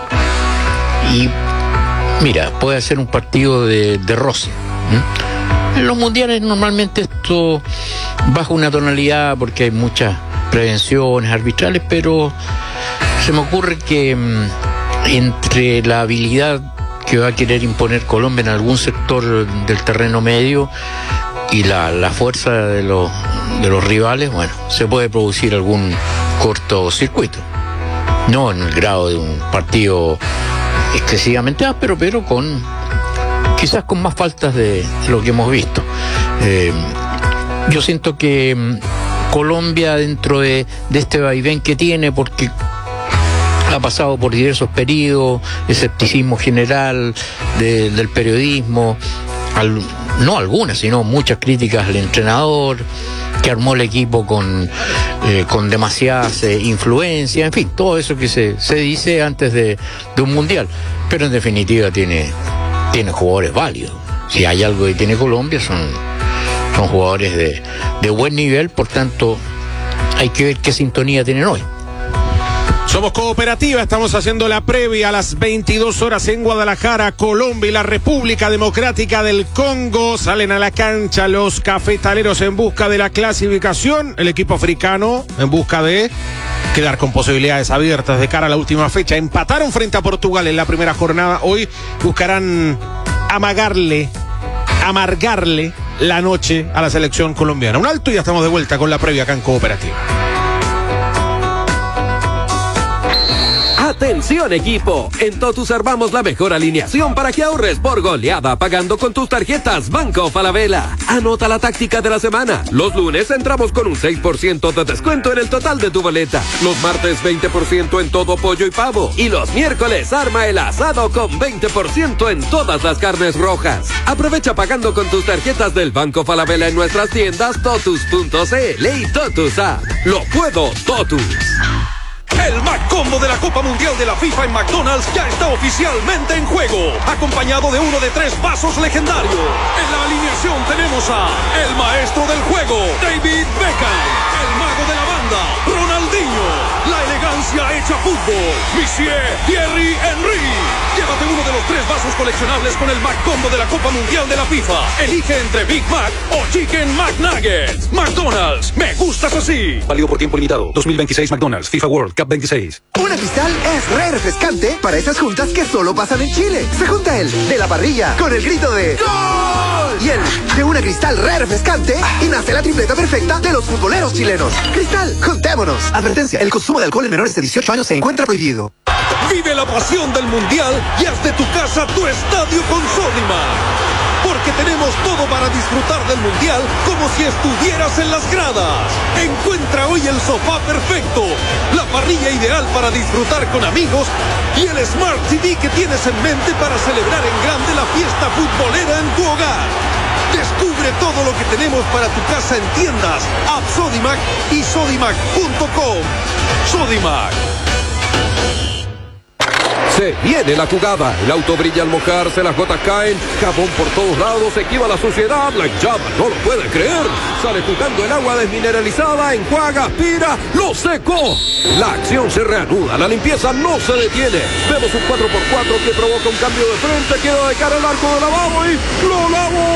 Y mira, puede ser un partido de, de roce. ¿Mm? En los mundiales normalmente esto baja una tonalidad porque hay muchas prevenciones arbitrales, pero se me ocurre que mmm, entre la habilidad que va a querer imponer Colombia en algún sector del terreno medio y la, la fuerza de los, de los rivales, bueno, se puede producir algún cortocircuito. No en el grado de un partido excesivamente áspero, pero con quizás con más faltas de lo que hemos visto. Eh, yo siento que mm, Colombia, dentro de, de este vaivén que tiene, porque ha pasado por diversos periodos, escepticismo general de, del periodismo, al, no algunas, sino muchas críticas al entrenador, que armó el equipo con, eh, con demasiadas eh, influencias, en fin, todo eso que se, se dice antes de, de un mundial. Pero en definitiva tiene, tiene jugadores válidos. Si hay algo que tiene Colombia son, son jugadores de, de buen nivel, por tanto hay que ver qué sintonía tienen hoy. Somos Cooperativa, estamos haciendo la previa a las veintidós horas en Guadalajara. Colombia y la República Democrática del Congo salen a la cancha los cafetaleros en busca de la clasificación, el equipo africano en busca de quedar con posibilidades abiertas de cara a la última fecha. Empataron frente a Portugal en la primera jornada, hoy buscarán amagarle, amargarle la noche a la selección colombiana. Un alto y ya estamos de vuelta con la previa acá en Cooperativa. Atención equipo, en Totus armamos la mejor alineación para que ahorres por goleada pagando con tus tarjetas Banco Falabella. Anota la táctica de la semana. Los lunes entramos con un seis por ciento de descuento en el total de tu boleta. Los martes veinte por ciento en todo pollo y pavo. Y los miércoles arma el asado con veinte por ciento en todas las carnes rojas. Aprovecha pagando con tus tarjetas del Banco Falabella en nuestras tiendas totus punto c l y Totus App. Lo puedo, Totus. El McCombo de la Copa Mundial de la FIFA en McDonald's ya está oficialmente en juego, acompañado de uno de tres vasos legendarios. En la alineación tenemos a el maestro del juego, David Beckham, el mago de la banda, Ronaldinho, la elegancia hecha fútbol, Monsieur Thierry Henry. Llévate uno de los tres vasos coleccionables con el McCombo de la Copa Mundial de la FIFA. Elige entre Big Mac o Chicken McNuggets. McDonald's, me gustas así. Válido por tiempo limitado. dos mil veintiséis McDonald's FIFA World Cup veintiséis. Una Cristal es re refrescante para esas juntas que solo pasan en Chile. Se junta el de la parrilla con el grito de ¡Gol! Y el de una Cristal re refrescante y nace la tripleta perfecta de los futboleros chilenos. Cristal, juntémonos. Advertencia, el consumo de alcohol en menores de dieciocho años se encuentra prohibido. Vive la pasión del Mundial y haz de tu casa tu estadio con Sodimac. Porque tenemos todo para disfrutar del Mundial como si estuvieras en las gradas. Encuentra hoy el sofá perfecto, la parrilla ideal para disfrutar con amigos y el Smart T V que tienes en mente para celebrar en grande la fiesta futbolera en tu hogar. Descubre todo lo que tenemos para tu casa en tiendas, App Sodimac y sodimac punto com. Sodimac. Se viene la jugada, el auto brilla al mojarse, las gotas caen, jabón por todos lados, se esquiva la suciedad, la hinchada no lo puede creer, sale jugando el agua desmineralizada, enjuaga, aspira, lo secó. La acción se reanuda, la limpieza no se detiene, vemos un cuatro por cuatro que provoca un cambio de frente, queda de cara al arco de lavado y ¡lo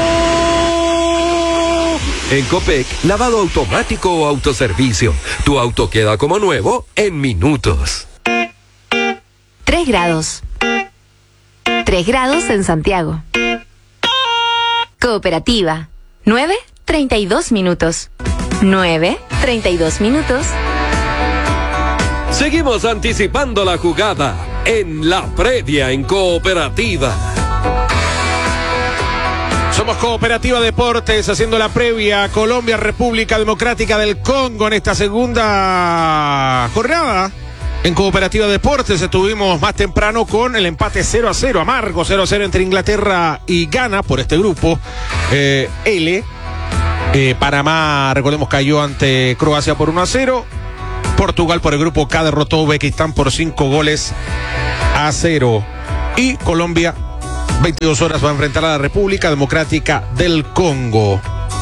lavó! En Copec, lavado automático o autoservicio, tu auto queda como nuevo en minutos. tres grados. tres grados en Santiago. Cooperativa. nueve, treinta y dos minutos. nueve, treinta y dos minutos. Seguimos anticipando la jugada en la previa en Cooperativa. Somos Cooperativa Deportes haciendo la previa Colombia, República Democrática del Congo en esta segunda jornada. En Cooperativa Deportes estuvimos más temprano con el empate cero a cero, amargo cero a cero entre Inglaterra y Ghana por este grupo eh, L. Eh, Panamá, recordemos, cayó ante Croacia por uno a cero. Portugal por el grupo K derrotó a Uzbekistán por cinco goles a cero. Y Colombia, veintidós horas, va a enfrentar a la República Democrática del Congo.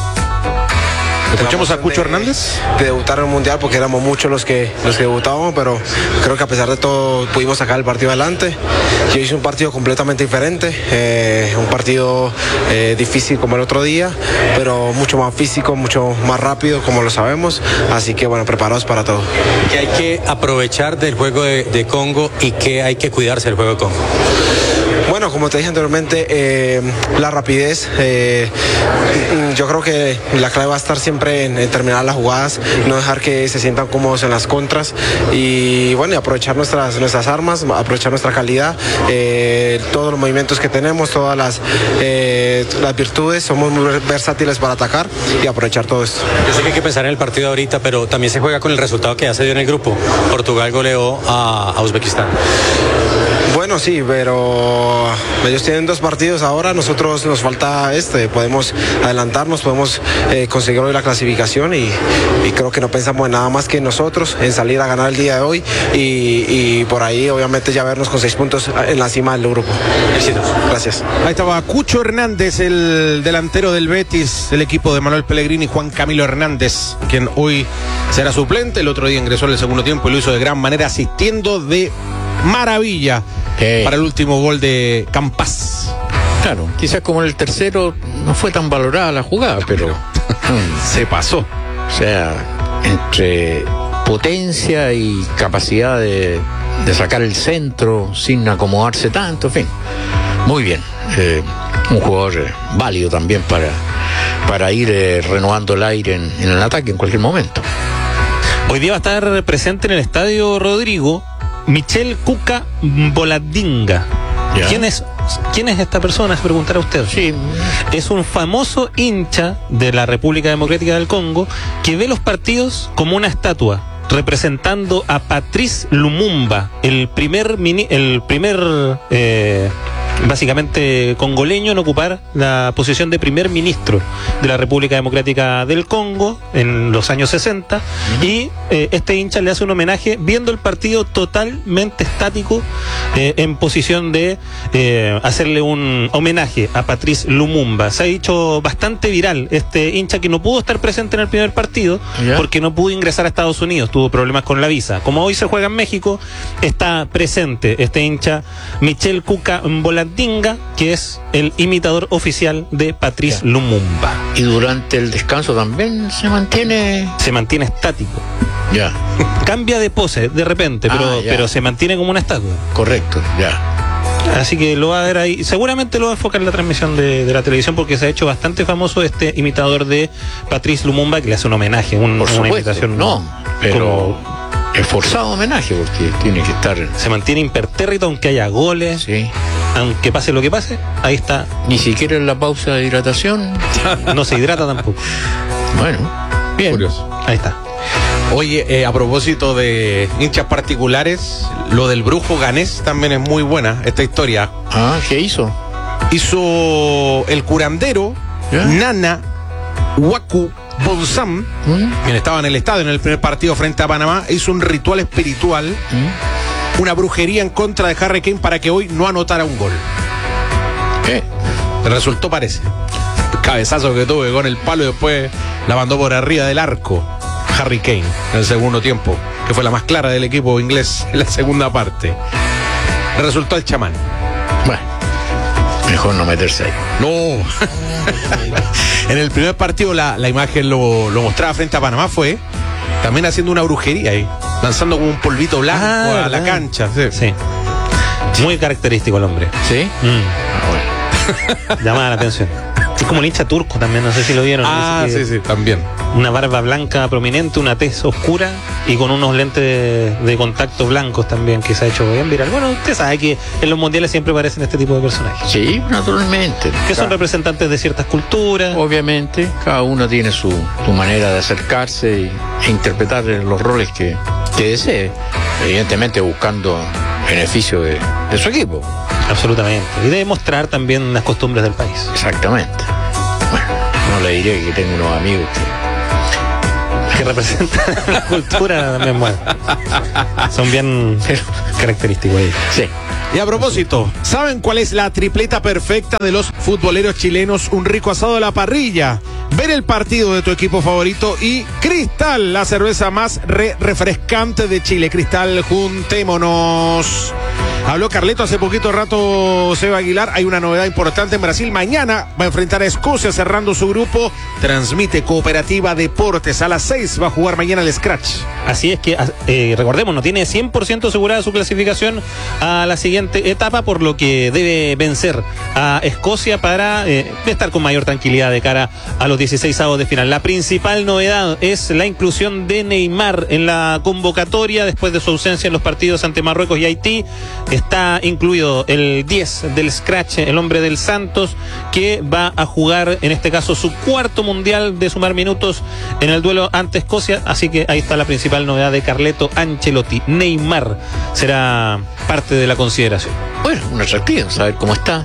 Escuchamos a Cucho Hernández. De debutar en el Mundial, porque éramos muchos los que, los que debutábamos, pero creo que a pesar de todo pudimos sacar el partido adelante. Yo hice un partido completamente diferente, eh, un partido eh, difícil como el otro día, pero mucho más físico, mucho más rápido, como lo sabemos. Así que bueno, preparados para todo. ¿Qué hay que aprovechar del juego de, de Congo y qué hay que cuidarse del juego de Congo? Bueno, como te dije anteriormente, eh, la rapidez, eh, yo creo que la clave va a estar siempre en, en terminar las jugadas, no dejar que se sientan cómodos en las contras y bueno, y aprovechar nuestras, nuestras armas, aprovechar nuestra calidad, eh, todos los movimientos que tenemos, todas las, eh, las virtudes, somos muy versátiles para atacar y aprovechar todo esto. Yo sé que hay que pensar en el partido ahorita, pero también se juega con el resultado que ya se dio en el grupo. Portugal goleó a, a Uzbekistán. Bueno, sí, pero ellos tienen dos partidos ahora, nosotros nos falta este, podemos adelantarnos, podemos eh, conseguir hoy la clasificación y, y creo que no pensamos en nada más que nosotros, en salir a ganar el día de hoy y, y por ahí obviamente ya vernos con seis puntos en la cima del grupo. Éxitos. Gracias. Ahí estaba Cucho Hernández, el delantero del Betis, el equipo de Manuel Pellegrini, Juan Camilo Hernández, quien hoy será suplente, el otro día ingresó en el segundo tiempo y lo hizo de gran manera, asistiendo de maravilla hey. para el último gol de Campas. Claro, quizás como en el tercero no fue tan valorada la jugada, pero se pasó. O sea, entre potencia y capacidad de, de sacar el centro sin acomodarse tanto, en fin, muy bien. Eh, un jugador eh, válido también para, para ir eh, renovando el aire en, en el ataque en cualquier momento. Hoy día va a estar presente en el estadio Rodrigo Michel Cuca Boladinga. ¿Quién es, ¿Quién es esta persona? Se preguntará usted. Sí. Es un famoso hincha de la República Democrática del Congo que ve los partidos como una estatua, representando a Patrice Lumumba, el primer mini, el primer eh, básicamente congoleño en ocupar la posición de primer ministro de la República Democrática del Congo en los años sesenta. Uh-huh. Y eh, este hincha le hace un homenaje viendo el partido totalmente estático, eh, en posición de eh, hacerle un homenaje a Patrice Lumumba. Se ha dicho bastante viral este hincha, que no pudo estar presente en el primer partido ¿Ya? porque no pudo ingresar a Estados Unidos, tuvo problemas con la visa. Como hoy se juega en México, está presente este hincha Michel Cuca Boladinga, que es el imitador oficial de Patrice ya. Lumumba. Y durante el descanso también se mantiene... Se mantiene estático. Ya. Cambia de pose de repente, pero, ah, pero se mantiene como una estatua. Correcto, ya. Así que lo va a ver ahí. Seguramente lo va a enfocar en la transmisión de, de la televisión, porque se ha hecho bastante famoso este imitador de Patrice Lumumba, que le hace un homenaje, un, Por una supuesto, imitación. No, pero... Como... esforzado homenaje, porque tiene que estar... Se mantiene impertérrito aunque haya goles, sí. aunque pase lo que pase, ahí está. Ni siquiera en la pausa de hidratación. No se hidrata tampoco. Bueno, bien. Curioso. Ahí está. Oye, eh, a propósito de hinchas particulares, lo del brujo ganés también es muy buena, esta historia. Ah, ¿qué hizo? Hizo el curandero ¿Ya? Nana Waku Bonsam, ¿Mm? quien estaba en el estadio en el primer partido frente a Panamá, hizo un ritual espiritual, ¿Mm? una brujería en contra de Harry Kane para que hoy no anotara un gol. ¿Qué? Le resultó, parece. El cabezazo que tuve con el palo y después la mandó por arriba del arco Harry Kane en el segundo tiempo, que fue la más clara del equipo inglés en la segunda parte. Le resultó al chamán. Bueno, mejor no meterse ahí. No. En el primer partido la, la imagen lo, lo mostraba frente a Panamá, fue también haciendo una brujería ahí, lanzando como un polvito blanco ah, a la ah. cancha. Sí. sí. Muy característico el hombre. ¿Sí? Mm. Ah, bueno. Llamaba la atención. Es como el hincha turco también, no sé si lo vieron. Ah, sí, sí, también. Una barba blanca prominente, una tez oscura y con unos lentes de, de contacto blancos también, que se ha hecho bien viral. Bueno, usted sabe que en los mundiales siempre aparecen este tipo de personajes. Sí, naturalmente. Que son representantes de ciertas culturas. Obviamente, cada uno tiene su, su manera de acercarse y, e interpretar los roles que, que desee. Evidentemente buscando beneficio de, de su equipo. Absolutamente. Y de mostrar también las costumbres del país. Exactamente. Bueno, no le diré que tengo unos amigos que, que representan la cultura también, bueno. Son bien característicos ahí. Sí. Y a propósito, ¿saben cuál es la tripleta perfecta de los futboleros chilenos? Un rico asado a la parrilla, ver el partido de tu equipo favorito y Cristal, la cerveza más re refrescante de Chile. Cristal, juntémonos. Habló Carleto hace poquito rato, Seba Aguilar. Hay una novedad importante en Brasil. Mañana va a enfrentar a Escocia cerrando su grupo. Transmite Cooperativa Deportes. A las seis va a jugar mañana el Scratch. Así es que, eh, recordemos, no tiene cien por ciento asegurada su clasificación a la siguiente etapa, por lo que debe vencer a Escocia para eh, estar con mayor tranquilidad de cara a los dieciséis avos de final. La principal novedad es la inclusión de Neymar en la convocatoria después de su ausencia en los partidos ante Marruecos y Haití. Está incluido el diez del Scratch, el hombre del Santos, que va a jugar en este caso su cuarto mundial de sumar minutos en el duelo ante Escocia. Así que ahí está la principal novedad de Carleto Ancelotti. Neymar será parte de la consideración. Bueno, un atractivo, saber cómo está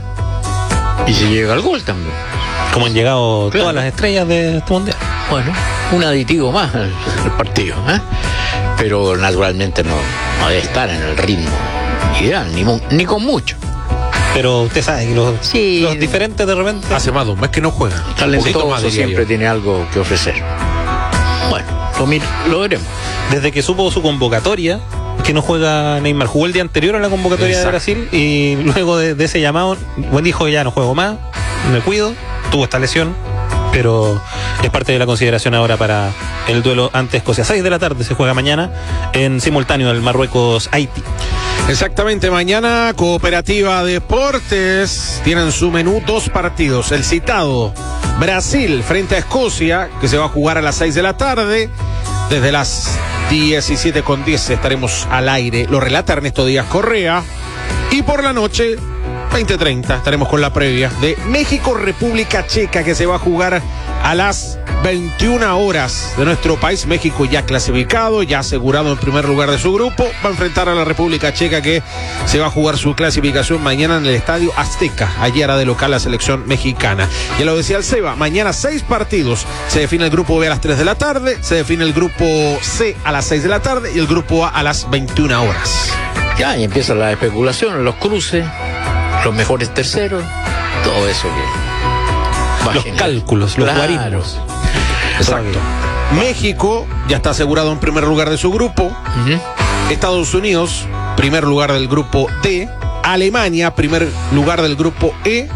y si llega al gol también. Como han llegado claro. todas las estrellas de este mundial. Bueno, un aditivo más al, al partido, ¿eh? Pero naturalmente no, no debe estar en el ritmo ideal, ni, ni con mucho. Pero usted sabe que los, sí. los diferentes de repente... Hace más de un mes que no juegan. Talentoso siempre yo. tiene algo que ofrecer. Bueno, lo, lo veremos. Desde que supo su convocatoria, que no juega Neymar, jugó el día anterior a la convocatoria Exacto. de Brasil y luego de, de ese llamado, bueno, dijo ya no juego más, me cuido, tuvo esta lesión, pero es parte de la consideración ahora para el duelo ante Escocia. seis de la tarde se juega mañana en simultáneo el Marruecos-Haití. Exactamente, mañana Cooperativa Deportes tienen su menú dos partidos. El citado Brasil frente a Escocia, que se va a jugar a las seis de la tarde. Desde las diecisiete con diez estaremos al aire. Lo relata Ernesto Díaz Correa. Y por la noche, veinte treinta, estaremos con la previa de México-República Checa, que se va a jugar a las veintiuna horas de nuestro país. México ya clasificado, ya asegurado en primer lugar de su grupo. Va a enfrentar a la República Checa, que se va a jugar su clasificación mañana en el Estadio Azteca. Allí hará de local la selección mexicana. Ya lo decía el Seba, mañana seis partidos. Se define el grupo B a las tres de la tarde, se define el grupo C a las seis de la tarde y el grupo A a las veintiuna horas. Ya, y empieza la especulación, los cruces, los mejores terceros, todo eso que... Los cálculos, los claro. guarismos. Exacto. México ya está asegurado en primer lugar de su grupo. Uh-huh. Estados Unidos, primer lugar del grupo D. Alemania, primer lugar del grupo E.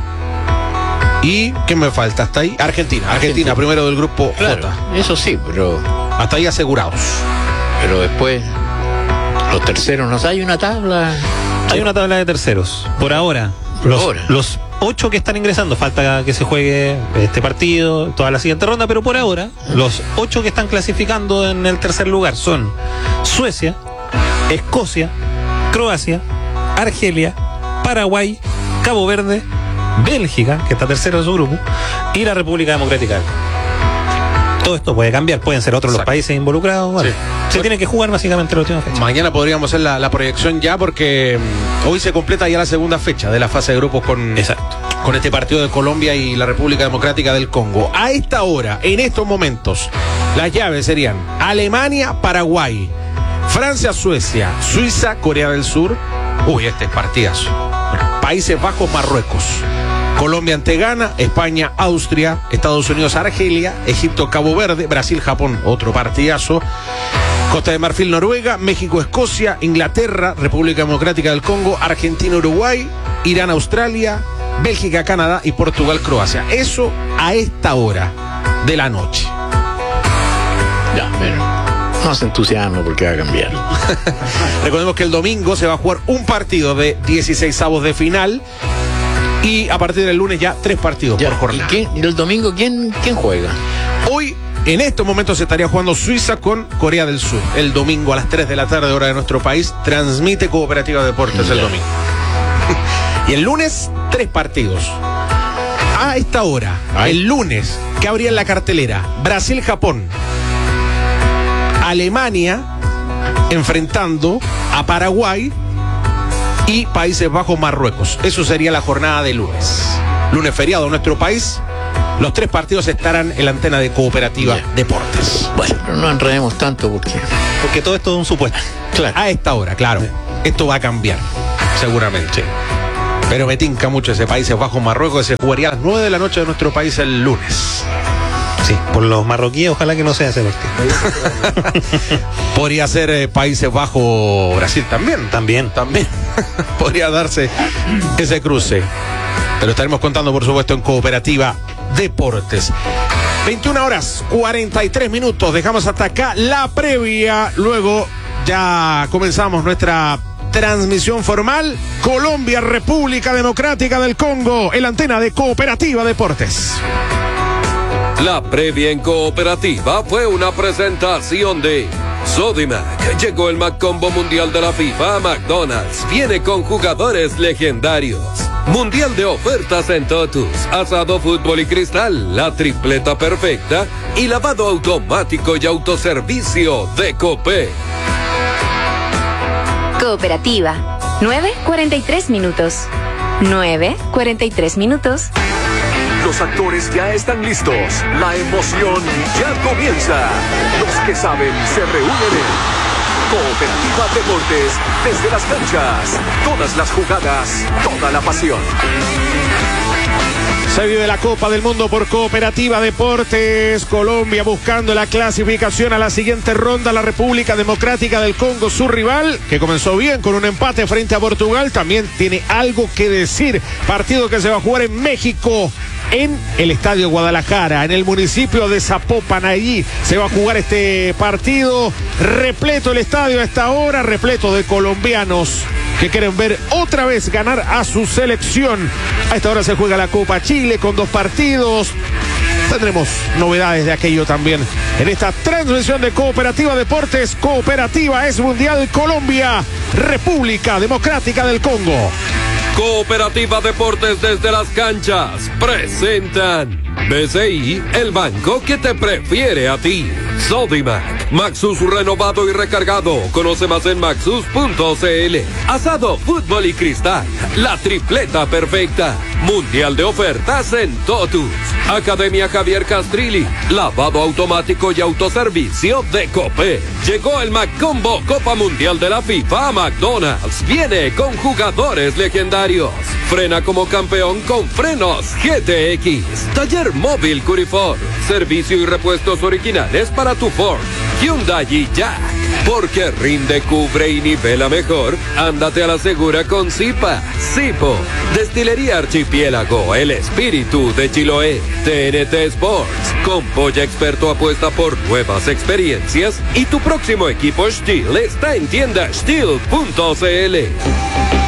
¿Y qué me falta hasta ahí? Argentina. Argentina, Argentina. primero del grupo claro, J. Eso sí, pero... Hasta ahí asegurados. Pero después, los terceros, ¿no hay una tabla? Hay una tabla de terceros. Por ahora. Por los, ahora. Los ocho que están ingresando, falta que se juegue este partido, toda la siguiente ronda, pero por ahora, los ocho que están clasificando en el tercer lugar son Suecia, Escocia, Croacia, Argelia, Paraguay, Cabo Verde, Bélgica, que está tercero de su grupo, y la República Democrática. Todo esto puede cambiar, pueden ser otros Exacto. los países involucrados. Bueno, sí. Se tiene que jugar básicamente la última fecha. Mañana podríamos hacer la, la proyección ya, porque hoy se completa ya la segunda fecha de la fase de grupos con, Exacto. con este partido de Colombia y la República Democrática del Congo. A esta hora, en estos momentos, las llaves serían Alemania, Paraguay, Francia, Suecia, Suiza, Corea del Sur. Uy, este es partidazo. Países Bajos, Marruecos. Colombia ante Ghana, España, Austria, Estados Unidos, Argelia, Egipto, Cabo Verde, Brasil, Japón, otro partidazo. Costa de Marfil, Noruega, México, Escocia, Inglaterra, República Democrática del Congo, Argentina, Uruguay, Irán, Australia, Bélgica, Canadá y Portugal, Croacia. Eso a esta hora de la noche. Ya, pero no se entusiasma porque va a cambiar. Recordemos que el domingo se va a jugar un partido de dieciséis avos de final. Y a partir del lunes ya tres partidos Ya, por jornada. ¿Y, quién- y el domingo quién, quién juega? Hoy, en estos momentos, se estaría jugando Suiza con Corea del Sur. El domingo a las tres de la tarde, hora de nuestro país, transmite Cooperativa Deportes el domingo. Y el lunes, tres partidos. A esta hora, el lunes, que habría en la cartelera: Brasil-Japón, Alemania enfrentando a Paraguay y Países Bajos-Marruecos. Eso sería la jornada de lunes. Lunes feriado en nuestro país. Los tres partidos estarán en la antena de Cooperativa Yeah. Deportes. Bueno, pero no enredemos tanto porque... Porque todo esto es un supuesto. Claro. A esta hora, claro. Esto va a cambiar, seguramente. Pero me tinca mucho ese Países Bajos-Marruecos, que se jugaría a las nueve de la noche de nuestro país el lunes. Sí, por los marroquíes, ojalá que no sea ese partido. Podría ser eh, Países Bajos-Brasil también. También. También. Podría darse ese cruce. Pero estaremos contando, por supuesto, en Cooperativa Deportes. veintiuna horas, cuarenta y tres minutos. Dejamos hasta acá la previa. Luego ya comenzamos nuestra transmisión formal. Colombia, República Democrática del Congo, en la antena de Cooperativa Deportes. La previa en Cooperativa fue una presentación de Sodimac. Llegó el Mac Combo Mundial de la FIFA a McDonald's. Viene con jugadores legendarios. Mundial de ofertas en Totus. Asado, fútbol y cristal. La tripleta perfecta. Y lavado automático y autoservicio de Copé. Cooperativa. nueve cuarenta y tres minutos. nueve cuarenta y tres minutos. Los actores ya están listos. La emoción ya comienza. Los que saben se reúnen en Cooperativa Deportes. Desde las canchas, todas las jugadas, toda la pasión. Se vive la Copa del Mundo por Cooperativa Deportes. Colombia buscando la clasificación a la siguiente ronda. La República Democrática del Congo, su rival, que comenzó bien con un empate frente a Portugal, también tiene algo que decir. Partido que se va a jugar en México, en el Estadio Guadalajara, en el municipio de Zapopan. Allí se va a jugar este partido. Repleto el estadio a esta hora, repleto de colombianos que quieren ver otra vez ganar a su selección. A esta hora se juega la Copa Chile con dos partidos. Tendremos novedades de aquello también en esta transmisión de Cooperativa Deportes. Cooperativa es Mundial Colombia, República Democrática del Congo. Cooperativa Deportes desde las canchas presentan B C I, el banco que te prefiere a ti. Sodimac, Maxus renovado y recargado. Conoce más en maxus punto c l. Asado, fútbol y cristal, la tripleta perfecta. Mundial de ofertas en Totus. Academia Javier Castrilli, lavado automático y autoservicio de Copé. Llegó el Maccombo Copa Mundial de la FIFA a McDonald's. Viene con jugadores legendarios. Frena como campeón con frenos G T X. Taller móvil Curifor. Servicio y repuestos originales para tu Ford, Hyundai y Jack. Porque rinde, cubre y nivela mejor, ándate a la segura con Zipa. Zipo. Destilería Archipiélago, el espíritu de Chiloé. T N T Sports. Con Polla Experto apuesta por nuevas experiencias. Y tu próximo equipo Steel está en tienda steel punto c l.